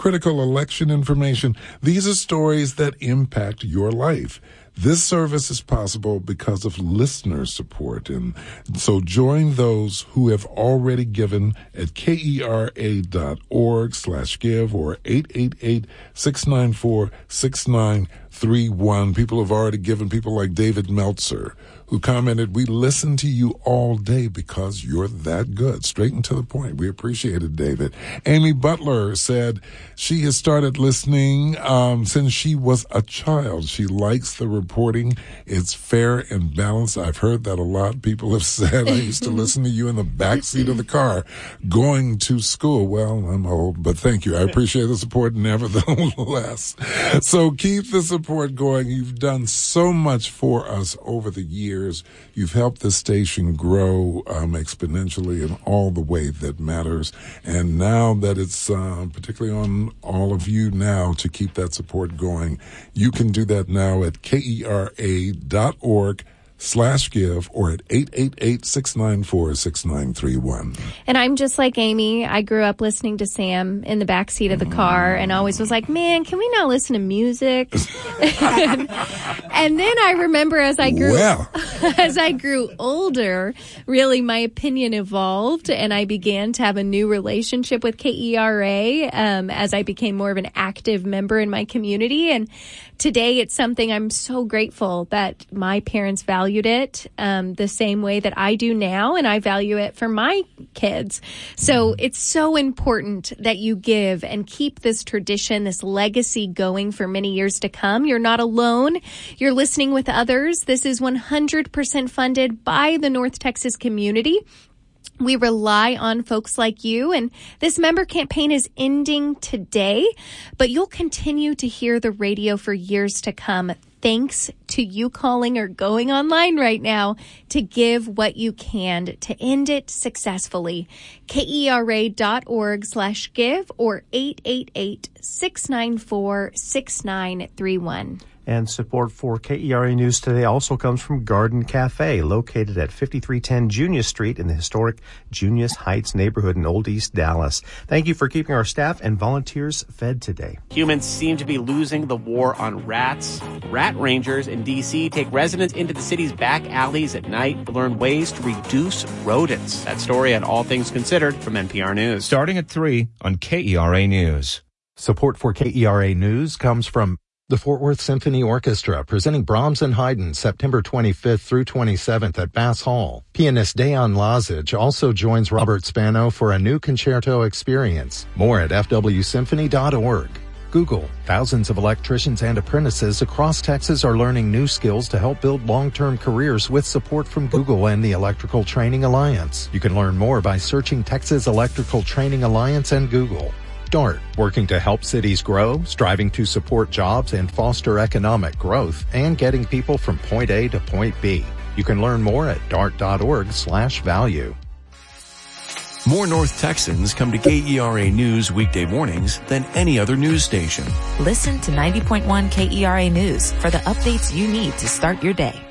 critical election information. These are stories that impact your life. This service is possible because of listener support, and so join those who have already given at kera.org/give or 888-694-6931. People have already given, people like David Meltzer, who commented, "We listen to you all day because you're that good." Straight and to the point. We appreciate it, David. Amy Butler said she has started listening since she was a child. She likes the reporting. It's fair and balanced. I've heard that a lot. People have said, I used to listen to you in the back seat of the car going to school. Well, I'm old, but thank you. I appreciate the support nevertheless. So keep the support going. You've done so much for us over the years. You've helped the station grow exponentially in all the way that matters. And now that it's particularly on all of you now to keep that support going, you can do that now at kera.org/give or at 888-694-6931. And I'm just like Amy. I grew up listening to Sam in the backseat of the car and always was like, man, can we not listen to music? and then I remember as I grew older, really my opinion evolved and I began to have a new relationship with KERA as I became more of an active member in my community. And today it's something I'm so grateful that my parents valued it the same way that I do now, and I value it for my kids. So it's so important that you give and keep this tradition, this legacy going for many years to come. You're not alone. You're listening with others. This is 100% funded by the North Texas community. We rely on folks like you, and this member campaign is ending today, but you'll continue to hear the radio for years to come. Thanks to you calling or going online right now to give what you can to end it successfully. KERA.org/give or 888-694-6931. And support for KERA News Today also comes from Garden Cafe, located at 5310 Junius Street in the historic Junius Heights neighborhood in Old East Dallas. Thank you for keeping our staff and volunteers fed today. Humans seem to be losing the war on rats. Rat rangers in D.C. take residents into the city's back alleys at night to learn ways to reduce rodents. That story and All Things Considered from NPR News. Starting at 3 on KERA News. Support for KERA News comes from the Fort Worth Symphony Orchestra, presenting Brahms and Haydn September 25th through 27th at Bass Hall. Pianist Dejan Lazic also joins Robert Spano for a new concerto experience. More at fwsymphony.org. Google. Thousands of electricians and apprentices across Texas are learning new skills to help build long-term careers with support from Google and the Electrical Training Alliance. You can learn more by searching Texas Electrical Training Alliance and Google. DART, working to help cities grow, striving to support jobs and foster economic growth, and getting people from point A to point B. You can learn more at dart.org/value. More North Texans come to KERA News weekday mornings than any other news station. Listen to 90.1 KERA News for the updates you need to start your day.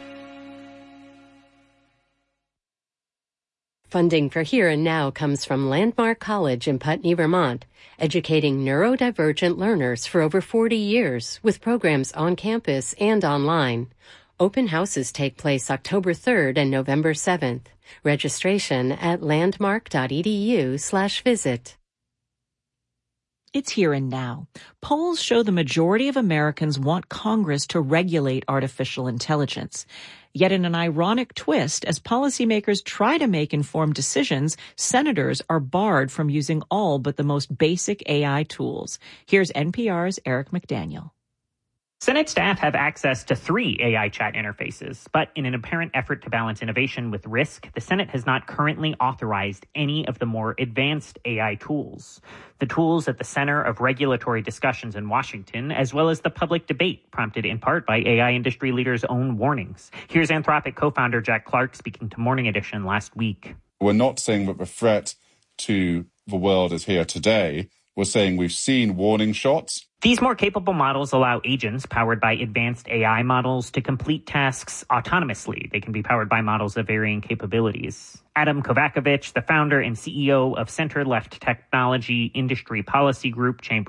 Funding for Here and Now comes from Landmark College in Putney, Vermont, educating neurodivergent learners for over 40 years with programs on campus and online. Open houses take place October 3rd and November 7th. Registration at landmark.edu/visit. It's Here and Now. Polls show the majority of Americans want Congress to regulate artificial intelligence. Yet in an ironic twist, as policymakers try to make informed decisions, senators are barred from using all but the most basic AI tools. Here's NPR's Eric McDaniel. Senate staff have access to 3 AI chat interfaces, but in an apparent effort to balance innovation with risk, the Senate has not currently authorized any of the more advanced AI tools. The tools at the center of regulatory discussions in Washington, as well as the public debate prompted in part by AI industry leaders' own warnings. Here's Anthropic co-founder Jack Clark speaking to Morning Edition last week. We're not saying that the threat to the world is here today. We're saying we've seen warning shots. These more capable models allow agents powered by advanced AI models to complete tasks autonomously. They can be powered by models of varying capabilities. Adam Kovacevic, the founder and CEO of center-left technology industry policy group Chamber